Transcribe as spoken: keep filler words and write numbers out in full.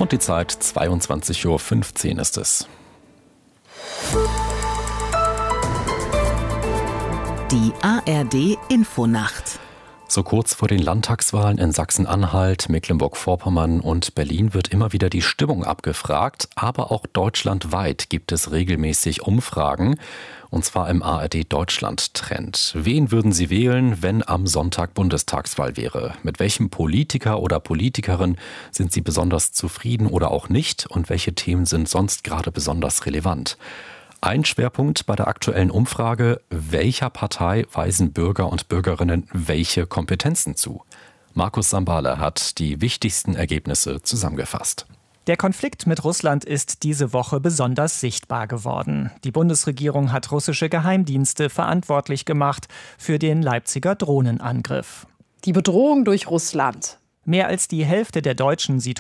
Und die Zeit zweiundzwanzig Uhr fünfzehn ist es. Die A R D-Infonacht. So kurz vor den Landtagswahlen in Sachsen-Anhalt, Mecklenburg-Vorpommern und Berlin wird immer wieder die Stimmung abgefragt. Aber auch deutschlandweit gibt es regelmäßig Umfragen. Und zwar im A R D-Deutschland-Trend. Wen würden Sie wählen, wenn am Sonntag Bundestagswahl wäre? Mit welchem Politiker oder Politikerin sind Sie besonders zufrieden oder auch nicht? Und welche Themen sind sonst gerade besonders relevant? Ein Schwerpunkt bei der aktuellen Umfrage: Welcher Partei weisen Bürger und Bürgerinnen welche Kompetenzen zu? Markus Sambale hat die wichtigsten Ergebnisse zusammengefasst. Der Konflikt mit Russland ist diese Woche besonders sichtbar geworden. Die Bundesregierung hat russische Geheimdienste verantwortlich gemacht für den Leipziger Drohnenangriff. Die Bedrohung durch Russland. Mehr als die Hälfte der Deutschen sieht